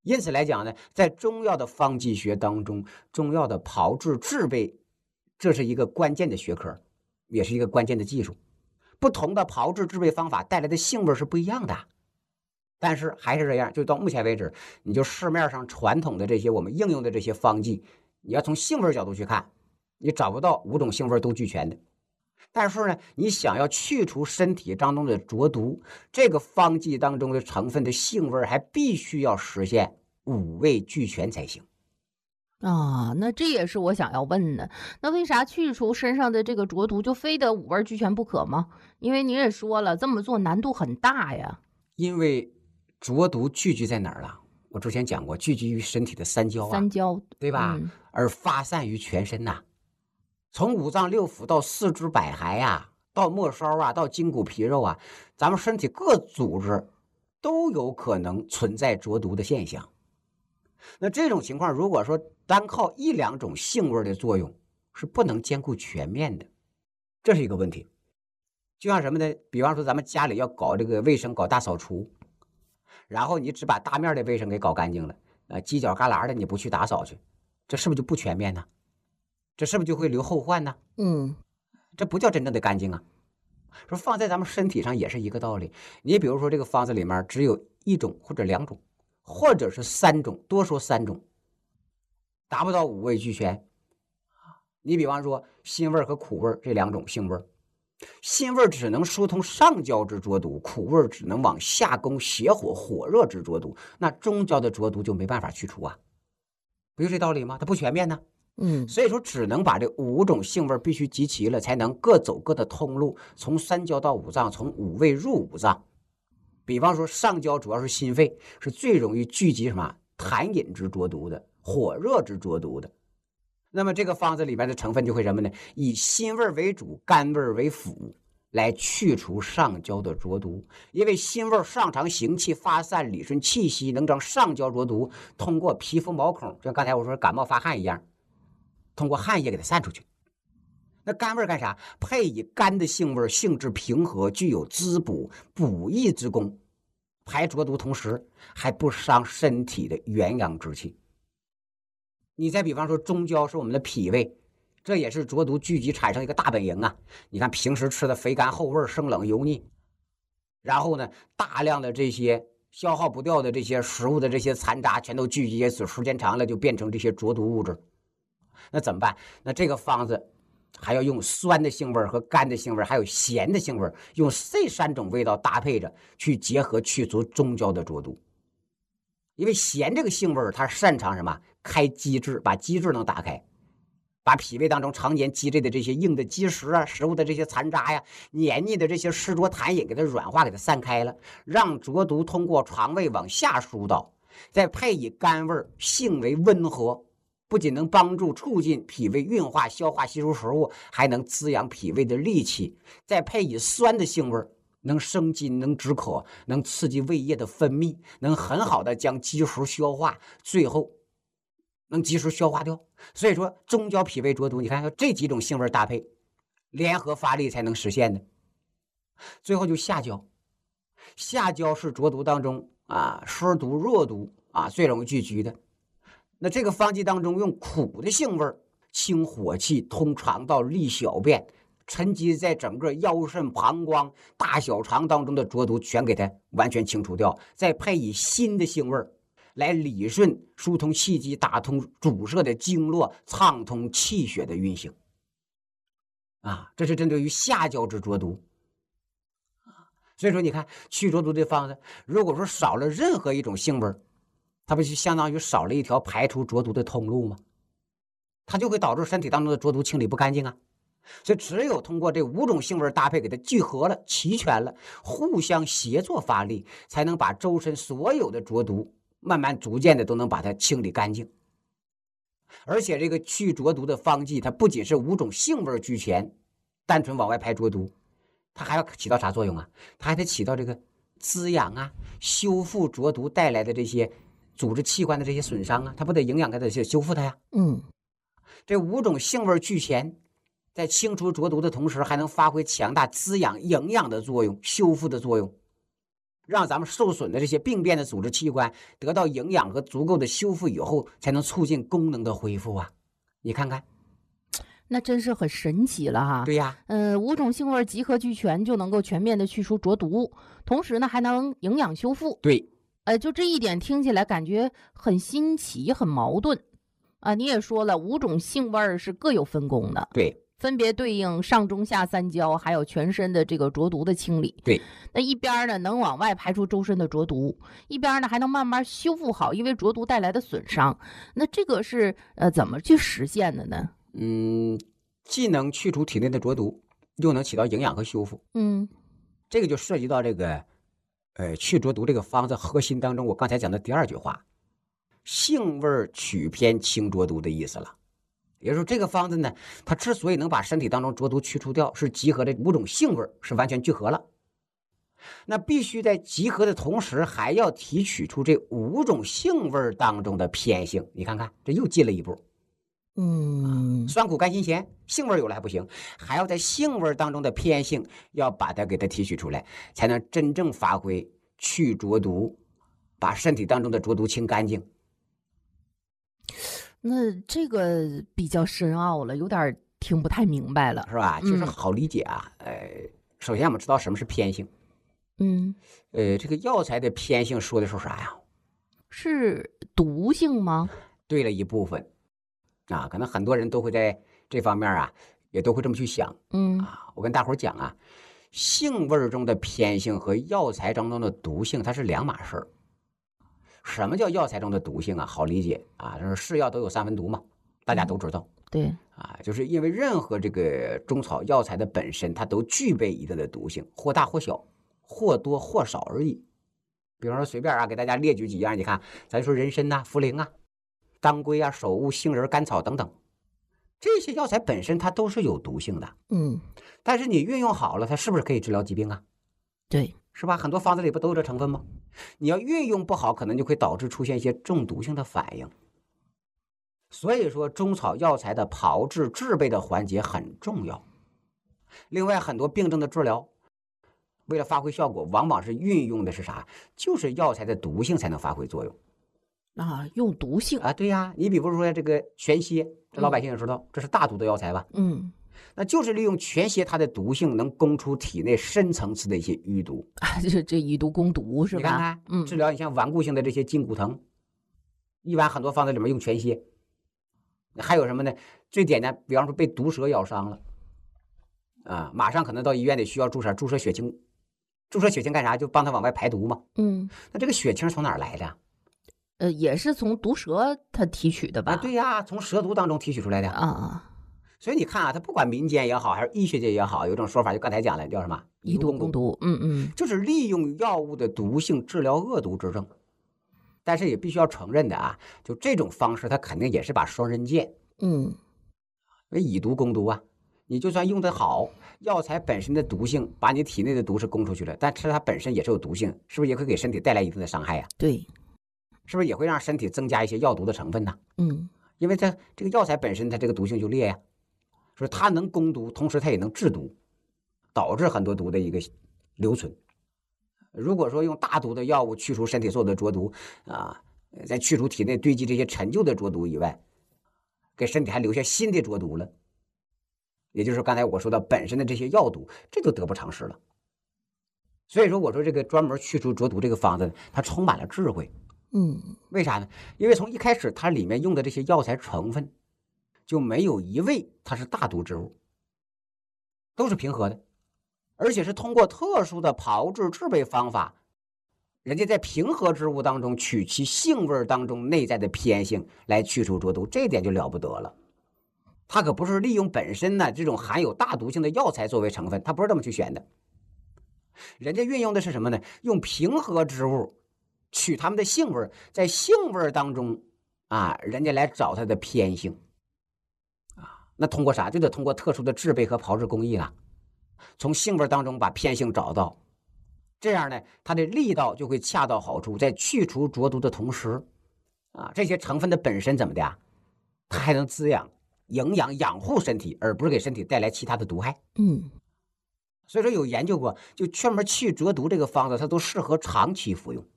因此来讲呢，在中药的方剂学当中，中药的炮制制备，这是一个关键的学科，也是一个关键的技术。不同的炮制制备方法带来的性味是不一样的。但是还是这样，就到目前为止，你就市面上传统的这些我们应用的这些方剂，你要从性味角度去看，你找不到5种性味都俱全的。但是呢，你想要去除身体当中的浊毒，这个方剂当中的成分的性味还必须要实现5味俱全才行。 啊，那这也是我想要问的。那为啥去除身上的这个浊毒就非得5味俱全不可吗？因为您也说了，这么做难度很大呀。 因为浊毒聚集在哪儿了？我之前讲过，聚集于身体的三焦啊， 三焦， 对吧？而发散于全身呐，从五脏六腑到四肢百骸啊，到末梢啊，到筋骨皮肉啊，咱们身体各组织都有可能存在浊毒的现象。那这种情况，如果说单靠1、2种性味的作用，是不能兼顾全面的，这是一个问题。就像什么呢？比方说咱们家里要搞这个卫生，搞大扫除，然后你只把大面的卫生给搞干净了，犄角旮旯的你不去打扫去，这是不是就不全面呢？这是不是就会留后患呢？这不叫真正的干净啊。说放在咱们身体上也是一个道理。你比如说这个方子里面只有1种或者2种，或者是3种，多说3种，达不到5味俱全。你比方说辛味和苦味这2种性味，辛味只能疏通上焦之浊毒，苦味只能往下攻邪火火热之浊毒，那中焦的浊毒就没办法去除啊，不就这道理吗？它不全面呢。所以说只能把这5种性味必须集齐了，才能各走各的通路，从三焦到五脏，从5味入五脏。比方说上焦主要是心肺，是最容易聚集什么痰饮之浊毒的，火热之浊毒的。那么这个方子里面的成分就会什么呢？以辛味为主，甘味为辅，来去除上焦的浊毒。因为辛味上肠行气，发散理顺气息，能将上焦浊毒通过皮肤毛孔，就像刚才我说感冒发汗一样，通过汗液给它散出去。那甘味干啥？配以甘的性味，性质平和，具有滋补补益之功，排浊毒，同时还不伤身体的元阳之气。你再比方说中焦是我们的脾胃，这也是浊毒聚集产生一个大本营啊。你看平时吃的肥甘厚味，生冷油腻，然后呢大量的这些消耗不掉的这些食物的这些残渣全都聚集在此，时间长了就变成这些浊毒物质。那怎么办？那这个方子还要用酸的性味和甘的性味，还有咸的性味，用这3种味道搭配着去结合，去除中焦的浊毒。因为咸这个性味它擅长什么？开积滞，把积滞能打开，把脾胃当中常年积累的这些硬的积食啊，食物的这些残渣呀，黏腻的这些湿浊痰饮给它软化，给它散开了，让浊毒通过肠胃往下疏导。再配以甘味，性为温和，不仅能帮助促进脾胃运化消化吸收食物，还能滋养脾胃的力气。再配以酸的性味，能生津，能止渴，能刺激胃液的分泌，能很好的将积食消化，最后能及时消化掉。所以说中焦脾胃浊毒，你看这几种性味搭配联合发力才能实现的。最后就下焦，下焦是浊毒当中湿毒弱毒最容易聚集的。那这个方剂当中用苦的性味，清火气，通肠道，利小便，沉积在整个腰肾膀胱大小肠当中的浊毒全给它完全清除掉，再配以辛的性味来理顺疏通气机，打通阻塞的经络，畅通气血的运行这是针对于下焦之浊毒。所以说你看去浊毒的方子，如果说少了任何一种性味，它不就相当于少了一条排除浊毒的通路吗？它就会导致身体当中的浊毒清理不干净啊。所以只有通过这5种性味搭配给它聚合了，齐全了，互相协作发力，才能把周身所有的浊毒慢慢逐渐的都能把它清理干净。而且这个去浊毒的方剂，它不仅是5种性味俱全，单纯往外排浊毒，它还要起到啥作用啊？它还得起到这个滋养修复浊毒带来的这些组织器官的这些损伤它不得营养给它修复它呀。这5种性味俱全，在清除浊毒的同时，还能发挥强大滋养营养的作用，修复的作用。 让咱们受损的这些病变的组织器官得到营养和足够的修复以后，才能促进功能的恢复啊。你看看， 那真是很神奇了哈。 对呀， 五种性味集合俱全，就能够全面的去除浊毒，同时呢还能营养修复。 对， 就这一点听起来感觉很新奇，很矛盾啊。你也说了，五种性味是各有分工的， 对， 分别对应上中下三焦，还有全身的这个浊毒的清理。 对， 那一边呢能往外排出周身的浊毒，一边呢还能慢慢修复好因为浊毒带来的损伤。那这个是怎么去实现的呢？ 既能去除体内的浊毒，又能起到营养和修复。这个就涉及到这个去浊毒这个方子核心当中，我刚才讲的第二句话，性味取偏清浊毒的意思了。也就是说，这个方子呢，它之所以能把身体当中浊毒去除掉，是集合的五种性味是完全聚合了。那必须在集合的同时，还要提取出这五种性味当中的偏性。你看看，这又进了一步。酸苦甘辛咸，性味有了还不行，还要在性味当中的偏性，要把它给它提取出来，才能真正发挥去浊毒，把身体当中的浊毒清干净。 那这个比较深奥了，有点听不太明白了， 是吧？其实好理解啊。首先我们知道什么是偏性。这个药材的偏性说的是啥呀？ 是毒性吗？ 对了一部分啊，可能很多人都会在这方面啊，也都会这么去想。我跟大伙讲啊，性味中的偏性和药材当中的毒性，它是两码事儿。什么叫药材中的毒性啊？好理解啊，就是是药都有三分毒嘛，大家都知道。 对啊，就是因为任何这个中草药材的本身，它都具备一定的毒性，或大或小，或多或少而已。比方说随便啊，给大家列举几样，你看，咱说人参呐、茯苓啊、当归啊、首乌、杏仁、甘草等等，这些药材本身它都是有毒性的。但是你运用好了，它是不是可以治疗疾病啊？ 对， 是吧？很多方子里不都有这成分吗？你要运用不好，可能就会导致出现一些中毒性的反应。所以说，中草药材的炮制制备的环节很重要。另外，很多病症的治疗，为了发挥效果，往往是运用的是啥？就是药材的毒性才能发挥作用啊，用毒性啊。对呀，你比如说这个全蝎，这老百姓也知道，这是大毒的药材吧？那就是利用全蝎它的毒性，能攻出体内深层次的一些淤毒啊，这以毒攻毒是吧？ 你看看，治疗你像顽固性的这些筋骨疼，一般很多方子里面用全蝎。还有什么呢？最简单，比方说被毒蛇咬伤了啊，马上可能到医院里需要注射血清。注射血清干啥？就帮他往外排毒嘛。那这个血清从哪儿来的？ 也是从毒蛇它提取的吧？ 对呀，从蛇毒当中提取出来的啊。 所以你看啊，它不管民间也好，还是医学界也好，有种说法，就刚才讲了，叫什么？ 以毒攻毒。 就是利用药物的毒性治疗恶毒之症。但是也必须要承认的啊，就这种方式，它肯定也是把双刃剑。以毒攻毒啊，你就算用得好，药材本身的毒性把你体内的毒是攻出去了，但吃它本身也是有毒性，是不是也会给身体带来一定的伤害呀？ 对， 是不是也会让身体增加一些药毒的成分呢？因为这个药材本身它这个毒性就烈呀，所以它能攻毒，同时它也能制毒，导致很多毒的一个留存。如果说用大毒的药物去除身体所有的浊毒啊，在去除体内堆积这些陈旧的浊毒以外，给身体还留下新的浊毒了，也就是刚才我说的本身的这些药毒，这就得不偿失了。所以说我说这个专门去除浊毒这个方子，它充满了智慧。为啥呢？因为从一开始它里面用的这些药材成分就没有一味它是大毒之物，都是平和的，而且是通过特殊的炮制制备方法，人家在平和之物当中取其性味当中内在的偏性来去除浊毒，这一点就了不得了。它可不是利用本身呢这种含有大毒性的药材作为成分，它不是这么去选的。人家运用的是什么呢？用平和之物取它们的性味，在性味当中啊，人家来找它的偏性啊。那通过啥？就得通过特殊的制备和炮制工艺了。从性味当中把偏性找到，这样呢，它的力道就会恰到好处，在去除浊毒的同时，啊，这些成分的本身怎么的呀？它还能滋养、营养、养护身体，而不是给身体带来其他的毒害。 所以说有研究过，就专门去浊毒这个方子，它都适合长期服用。